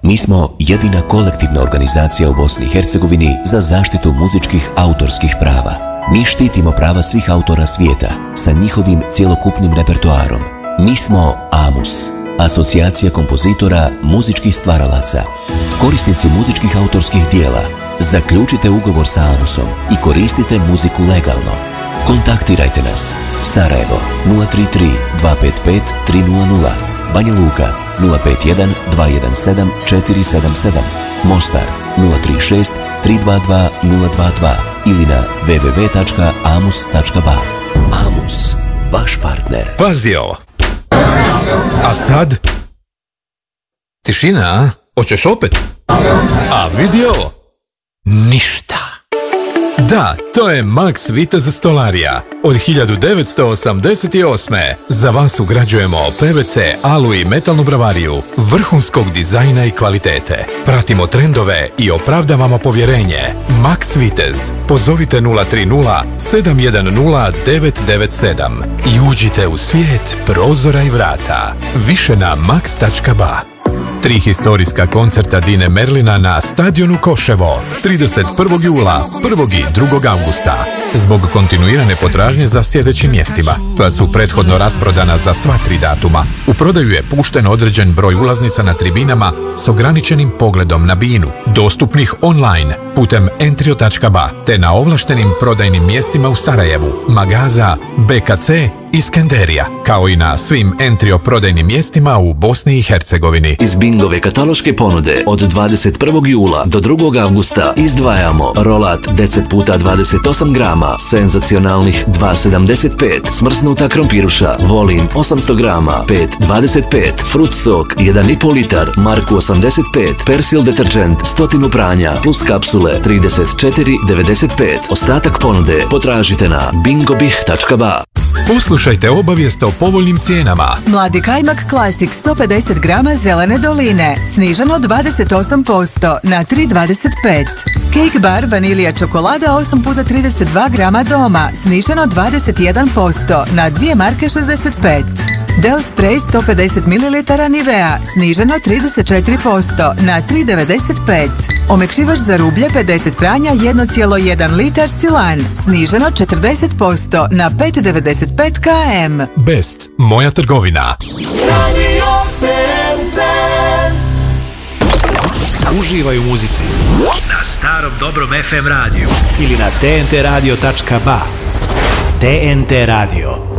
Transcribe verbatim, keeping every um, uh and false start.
Mi smo jedina kolektivna organizacija u Bosni i Hercegovini za zaštitu muzičkih autorskih prava. Mi štitimo prava svih autora svijeta sa njihovim cjelokupnim repertoarom. Mi smo AMUS, Asocijacija kompozitora muzičkih stvaralaca. Korisnici muzičkih autorskih dijela, zaključite ugovor sa AMUSom i koristite muziku legalno. Kontaktirajte nas. Sarajevo nula tri tri dva pet pet tri nula nula, Banja Luka nula pet jedan dva jedan sedam četiri sedam sedam, Mostar nula tri šest tri dva dva nula dva dva ili na w w w tačka amus tačka ba. AMUS, vaš partner. Pazi ovo. A sad? Tišina, a? Hoćeš opet? A vidi ovo? Ništa. Da, to je Max Vitez stolarija. Od hiljadu devetsto osamdeset osme. Za vas ugrađujemo P V C, alu i metalnu bravariju vrhunskog dizajna i kvalitete. Pratimo trendove i opravdavamo povjerenje. Max Vitez. Pozovite nula tri nula sedam jedan nula devet devet sedam i uđite u svijet prozora i vrata. Više na max tačka ba. Tri historijska koncerta Dine Merlina na stadionu Koševo trideset prvog jula, prvog i drugog avgusta. Zbog kontinuirane potražnje za sljedećim mjestima, koja su prethodno rasprodana za sva tri datuma, u prodaju je pušten određen broj ulaznica na tribinama s ograničenim pogledom na binu, dostupnih online putem entrio tačka ba te na ovlaštenim prodajnim mjestima u Sarajevu, Magaza, B K C i Skenderija, kao i na svim Entrio prodajnim mjestima u Bosni i Hercegovini. Iz Bingove kataloške ponude od dvadeset prvog jula do drugog avgusta izdvajamo rolat deset puta dvadeset osam grama, senzacionalnih dva sedamdeset pet, smrznuta krompiruša, Volin osamsto grama, pet dvadeset pet, Fruit sok jedan i pol litar, Marku osamdeset pet, Persil deterđent stotinu pranja plus kapsule trideset četiri devedeset pet. Ostatak ponude potražite na bingobih tačka ba. Poslušajte obavijest o povoljnim cijenama. Mladi kajmak Classic sto pedeset grama zelene doline, sniženo dvadeset osam posto na tri dvadeset pet. Cake bar vanilija čokolada osam puta trideset dva grama doma, sniženo dvadeset jedan posto na dvije marke šezdeset pet. Deo spray sto pedeset mililitara Nivea, sniženo trideset četiri posto na tri devedeset pet. Omekšivač za rublje pedeset pranja jedan zarez jedan litar Silan, sniženo četrdeset posto na pet devedeset pet km. Best, moja trgovina. Uživaj u muzici na starom dobrom F M radiju ili na t n t radio tačka ba. T N T radio.